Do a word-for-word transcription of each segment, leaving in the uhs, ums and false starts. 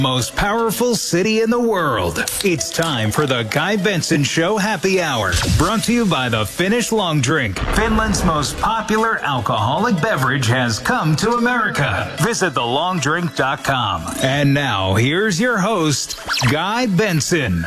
Most powerful city in the world. It's time for the Guy Benson Show Happy Hour. Brought to you by the Finnish Long Drink. Finland's most popular alcoholic beverage has come to America. Visit the long drink dot com. And now, here's your host, Guy Benson.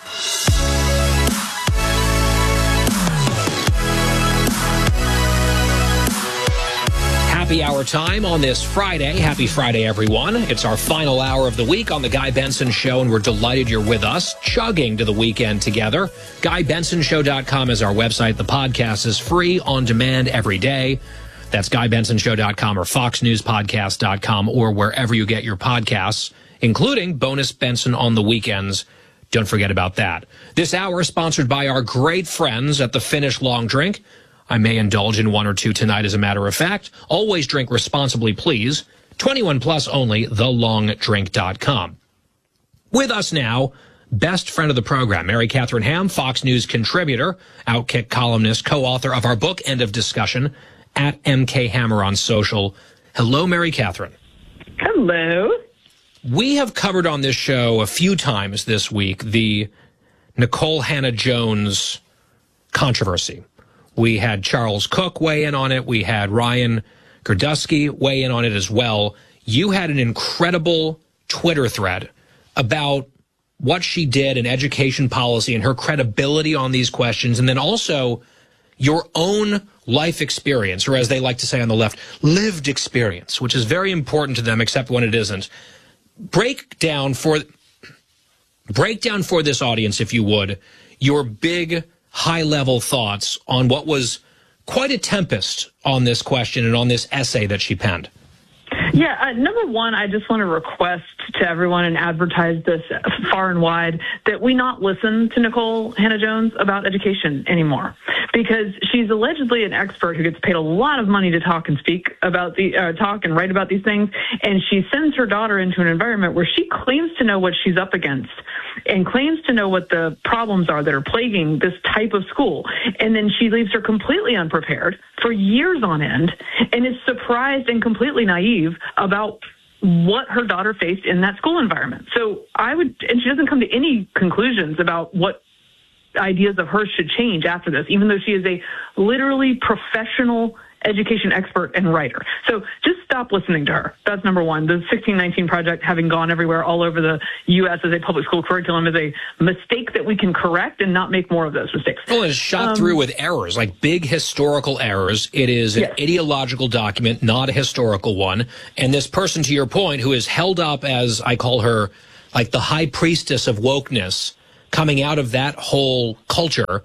Happy hour time on this Friday. Happy Friday, everyone. It's our final hour of the week on the Guy Benson Show, and we're delighted you're with us, chugging to the weekend together. Guy Benson Show dot com is our website. The podcast is free on demand every day. That's Guy Benson Show dot com or Fox News Podcast dot com or wherever you get your podcasts, including Bonus Benson on the weekends. Don't forget about that. This hour is sponsored by our great friends at the Finnish Long Drink. I may indulge in one or two tonight, as a matter of fact. Always drink responsibly, please. twenty-one plus only, the long drink dot com. With us now, best friend of the program, Mary Catherine Ham, Fox News contributor, Outkick columnist, co-author of our book, End of Discussion, at M K Hammer on social. Hello, Mary Catherine. Hello. We have covered on this show a few times this week the Nikole Hannah-Jones controversy. We had Charles Cook weigh in on it. We had Ryan Girdusky weigh in on it as well. You had an incredible Twitter thread about what she did in education policy and her credibility on these questions, and then also your own life experience, or as they like to say on the left, lived experience, which is very important to them, except when it isn't. Break down for, break down for this audience, if you would, your big high-level thoughts on what was quite a tempest on this question and on this essay that she penned. Yeah, uh, number one, I just want to request to everyone and advertise this far and wide that we not listen to Nikole Hannah-Jones about education anymore, because she's allegedly an expert who gets paid a lot of money to talk and speak about the uh, talk and write about these things, and she sends her daughter into an environment where she claims to know what she's up against and claims to know what the problems are that are plaguing this type of school, and then she leaves her completely unprepared for years on end and is surprised and completely naive about what her daughter faced in that school environment. So I would, and she doesn't come to any conclusions about what ideas of hers should change after this, even though she is a literally professional education expert and writer. So just stop listening to her. That's number one. The sixteen nineteen Project, having gone everywhere all over the U S as a public school curriculum, is a mistake that we can correct and not make more of those mistakes. Well, it's shot um, through with errors, like big historical errors. It is an yes. ideological document, not a historical one. And this person, to your point, who is held up as, I call her, like the high priestess of wokeness, coming out of that whole culture,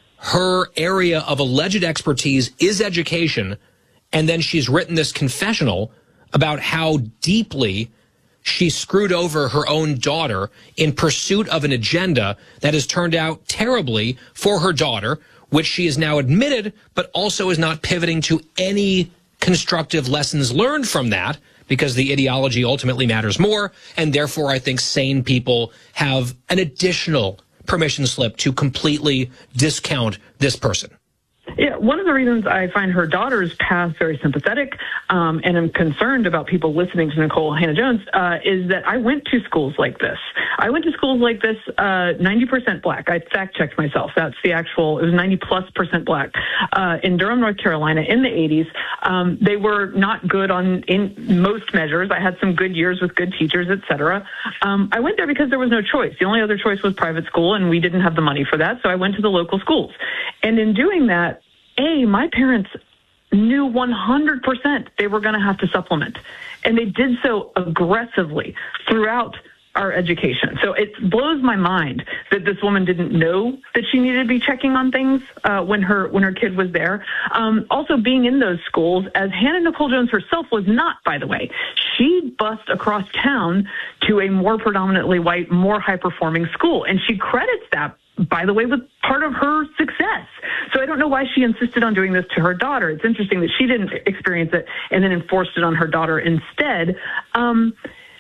her area of alleged expertise is education, and then she's written this confessional about how deeply she screwed over her own daughter in pursuit of an agenda that has turned out terribly for her daughter, which she has now admitted, but also is not pivoting to any constructive lessons learned from that, because the ideology ultimately matters more, and therefore I think sane people have an additional permission slip to completely discount this person. Yeah, one of the reasons I find her daughter's past very sympathetic um, and I'm concerned about people listening to Nikole Hannah-Jones uh, is that I went to schools like this. I went to schools like this, uh, ninety percent black. I fact-checked myself. That's the actual, it was ninety plus percent black. Uh, in Durham, North Carolina, in the eighties, um, they were not good on in most measures. I had some good years with good teachers, et cetera. Um, I went there because there was no choice. The only other choice was private school, and we didn't have the money for that, so I went to the local schools. And in doing that, A, my parents knew one hundred percent they were going to have to supplement, and they did so aggressively throughout our education. So it blows my mind that this woman didn't know that she needed to be checking on things uh, when her when her kid was there. Um, also, being in those schools, as Hannah Nikole Jones herself was not, by the way, she bussed across town to a more predominantly white, more high-performing school, and she credits that, by the way, with part of her success. So I don't know why she insisted on doing this to her daughter. It's interesting that she didn't experience it and then enforced it on her daughter instead. Um,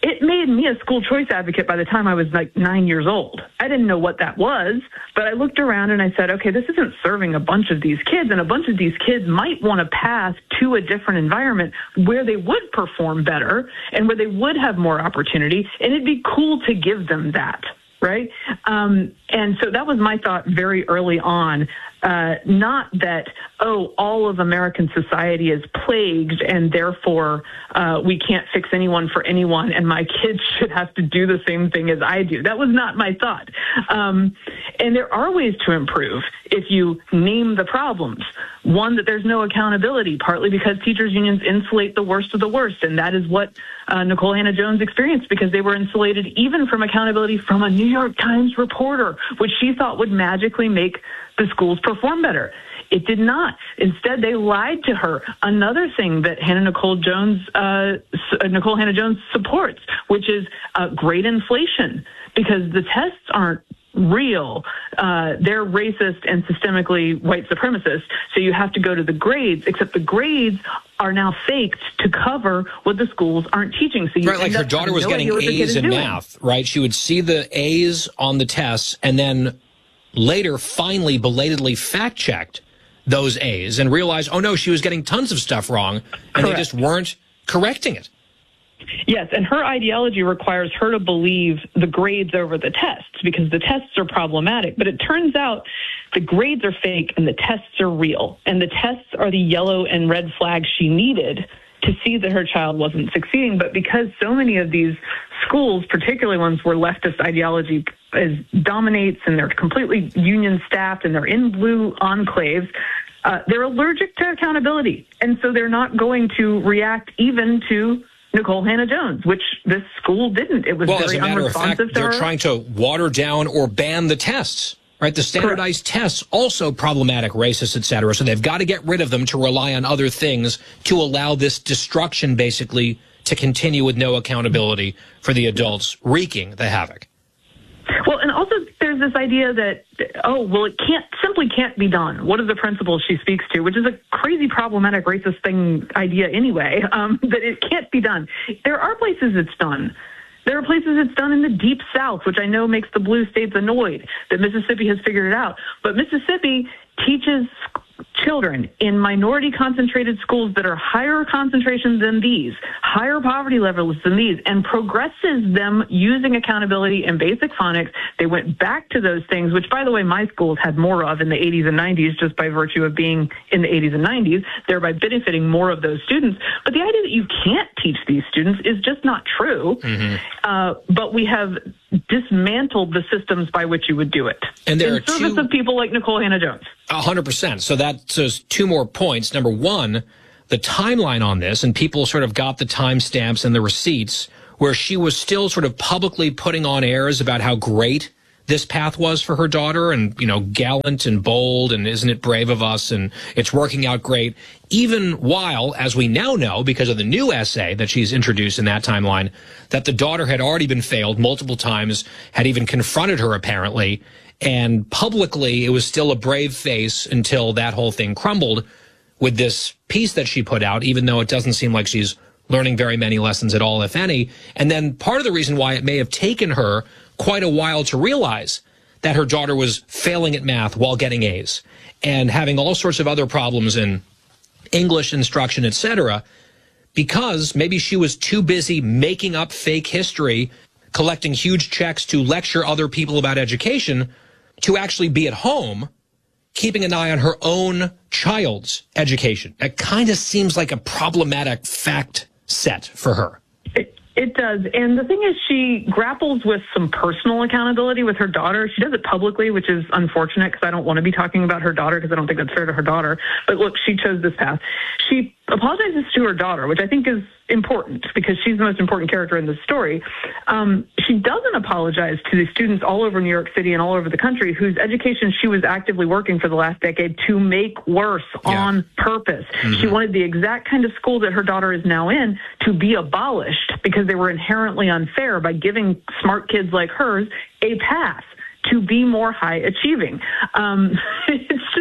it made me a school choice advocate by the time I was like nine years old. I didn't know what that was, but I looked around and I said, okay, this isn't serving a bunch of these kids, and a bunch of these kids might want to pass to a different environment where they would perform better and where they would have more opportunity, and it'd be cool to give them that. Right. Um, and so that was my thought very early on. Uh, not that, oh, all of American society is plagued and therefore uh, we can't fix anyone for anyone and my kids should have to do the same thing as I do. That was not my thought. Um, and there are ways to improve if you name the problems. One, that there's no accountability, partly because teachers' unions insulate the worst of the worst. And that is what uh, Nikole Hannah-Jones experienced, because they were insulated even from accountability from a New York Times reporter, which she thought would magically make the schools perform better. It did not. Instead, they lied to her. Another thing that Hannah Nicole Jones, uh, Nikole Hannah-Jones supports, which is uh, grade inflation, because the tests aren't real. Uh, they're racist and systemically white supremacist. So you have to go to the grades, except the grades are now faked to cover what the schools aren't teaching. So you right, like her daughter was no getting A's in doing. math, right? She would see the A's on the tests and then later finally belatedly fact-checked those A's and realized, oh no, she was getting tons of stuff wrong, and Correct. They just weren't correcting it. Yes, and her ideology requires her to believe the grades over the tests, because the tests are problematic. But it turns out the grades are fake and the tests are real. And the tests are the yellow and red flags she needed to see that her child wasn't succeeding. But because so many of these schools, particularly ones where leftist ideology is, dominates and they're completely union staffed and they're in blue enclaves, uh, they're allergic to accountability. And so they're not going to react even to Nikole Hannah-Jones, which this school didn't. It was well, very as a matter of fact, they're her. trying to water down or ban the tests, right? The standardized Correct. tests, also problematic, racist, et cetera. So they've got to get rid of them to rely on other things to allow this destruction, basically, to continue with no accountability for the adults wreaking the havoc. Well, and also there's this idea that, oh, well, it can't simply can't be done. What are the principles she speaks to, which is a crazy, problematic, racist thing idea anyway, um, that it can't be done. There are places it's done. There are places it's done in the deep South, which I know makes the blue states annoyed that Mississippi has figured it out. But Mississippi teaches children in minority concentrated schools that are higher concentrations than these, higher poverty levels than these, and progresses them using accountability and basic phonics. They went back to those things, which, by the way, my schools had more of in the eighties and nineties, just by virtue of being in the eighties and nineties, thereby benefiting more of those students. But the idea that you can't teach these students is just not true. Mm-hmm. Uh, but we have dismantled the systems by which you would do it and there in are service two, of people like Nikole Hannah-Jones. A hundred percent. So that says two more points. Number one, the timeline on this, and people sort of got the timestamps and the receipts where she was still sort of publicly putting on airs about how great this path was for her daughter, and, you know, gallant and bold, and isn't it brave of us, and it's working out great, even while, as we now know, because of the new essay that she's introduced in that timeline, that the daughter had already been failed multiple times, had even confronted her, apparently, and publicly it was still a brave face until that whole thing crumbled with this piece that she put out, even though it doesn't seem like she's learning very many lessons at all, if any. And then part of the reason why it may have taken her quite a while to realize that her daughter was failing at math while getting A's and having all sorts of other problems in English instruction, et cetera, because maybe she was too busy making up fake history, collecting huge checks to lecture other people about education, to actually be at home keeping an eye on her own child's education. It kind of seems like a problematic fact set for her. It, it does. And the thing is, she grapples with some personal accountability with her daughter. She does it publicly, which is unfortunate because I don't want to be talking about her daughter because I don't think that's fair to her daughter. But look, she chose this path. She apologizes to her daughter, which I think is important because she's the most important character in this story. Um, she doesn't apologize to the students all over New York City and all over the country whose education she was actively working for the last decade to make worse yeah. on purpose. Mm-hmm. She wanted the exact kind of school that her daughter is now in to be abolished because they were inherently unfair by giving smart kids like hers a path to be more high achieving. Um, it's just a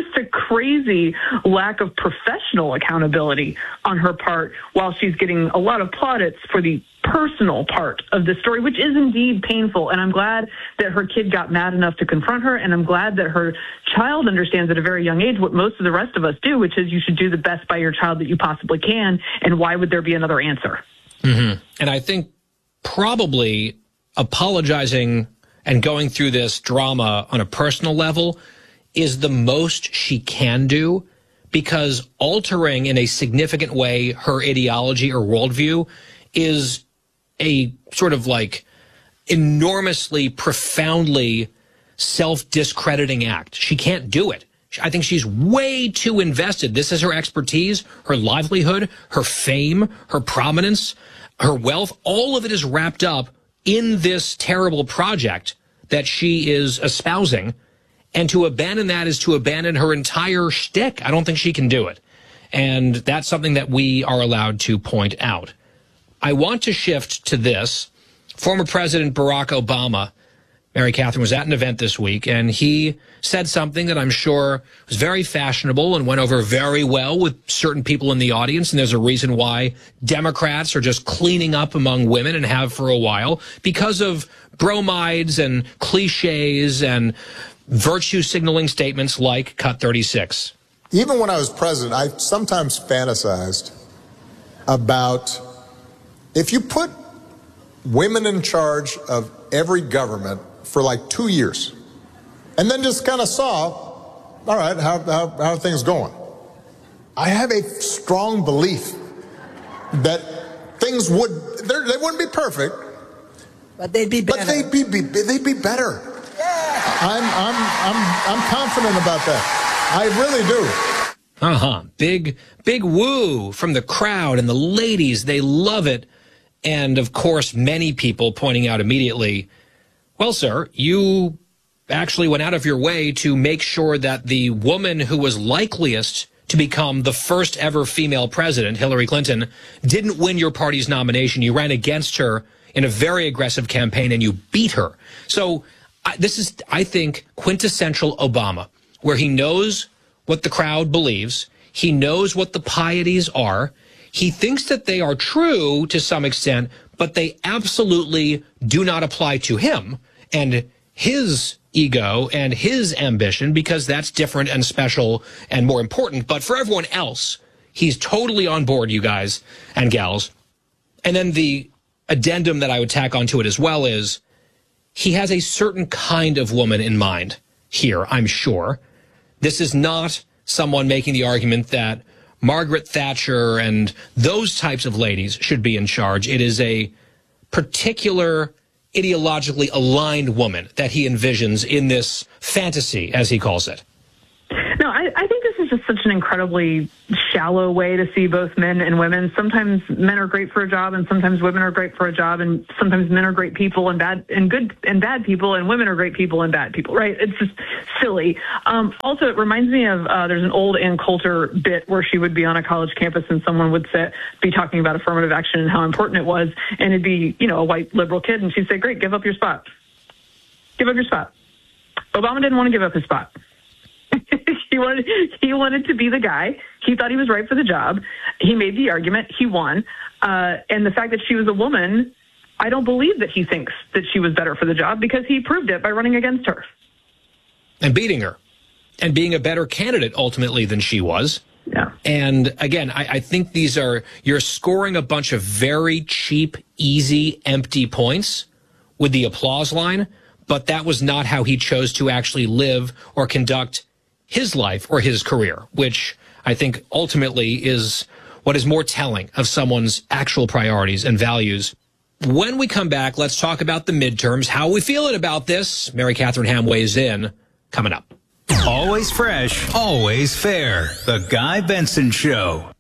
crazy lack of professional accountability on her part, while she's getting a lot of plaudits for the personal part of the story, which is indeed painful. And I'm glad that her kid got mad enough to confront her, and I'm glad that her child understands at a very young age what most of the rest of us do, which is you should do the best by your child that you possibly can, and why would there be another answer? Mm-hmm. And I think probably apologizing and going through this drama on a personal level is the most she can do, because altering in a significant way her ideology or worldview is a sort of like enormously, profoundly self-discrediting act. She can't do it. I think she's way too invested. This is her expertise, her livelihood, her fame, her prominence, her wealth. All of it is wrapped up in this terrible project that she is espousing. And to abandon that is to abandon her entire shtick. I don't think she can do it. And that's something that we are allowed to point out. I want to shift to this. Former President Barack Obama, Mary Catherine, was at an event this week, and he said something that I'm sure was very fashionable and went over very well with certain people in the audience. And there's a reason why Democrats are just cleaning up among women, and have for a while, because of bromides and cliches and virtue signaling statements like Cut thirty-six. Even when I was president, I sometimes fantasized about if you put women in charge of every government for like two years and then just kind of saw, all right, how, how, how are things going? I have a strong belief that things would, they wouldn't be perfect, but they'd be better. But they'd be, be they'd be better. Yeah. I'm, I'm, I'm, I'm confident about that. I really do. Uh-huh. Big, big woo from the crowd, and the ladies, they love it. And, of course, many people pointing out immediately, well, sir, you actually went out of your way to make sure that the woman who was likeliest to become the first ever female president, Hillary Clinton, didn't win your party's nomination. You ran against her in a very aggressive campaign, and you beat her. So I, this is, I think, quintessential Obama, where he knows what the crowd believes. He knows what the pieties are. He thinks that they are true to some extent, but they absolutely do not apply to him and his ego and his ambition, because that's different and special and more important. But for everyone else, he's totally on board, you guys and gals. And then the addendum that I would tack onto it as well is he has a certain kind of woman in mind here, I'm sure. This is not someone making the argument that Margaret Thatcher and those types of ladies should be in charge. It is a particular ideologically aligned woman that he envisions in this fantasy, as he calls it. No, I, I think this is just such an incredibly shallow way to see both men and women. Sometimes men are great for a job, and sometimes women are great for a job, and sometimes men are great people and bad and good and bad people, and women are great people and bad people. Right? It's just silly. Um, also, it reminds me of uh, there's an old Ann Coulter bit where she would be on a college campus and someone would say, be talking about affirmative action and how important it was, and it'd be, you know, a white liberal kid, and she'd say, "Great, give up your spot. Give up your spot." Obama didn't want to give up his spot. He wanted, he wanted to be the guy. He thought he was right for the job. He made the argument. He won. Uh, and the fact that she was a woman, I don't believe that he thinks that she was better for the job, because he proved it by running against her. And beating her. And being a better candidate, ultimately, than she was. Yeah. And, again, I, I think these are, you're scoring a bunch of very cheap, easy, empty points with the applause line, but that was not how he chose to actually live or conduct his life or his career, which I think ultimately is what is more telling of someone's actual priorities and values. When we come back, let's talk about the midterms, how we feeling about this. Mary Catherine Ham weighs in, coming up. Always fresh, always fair. The Guy Benson Show.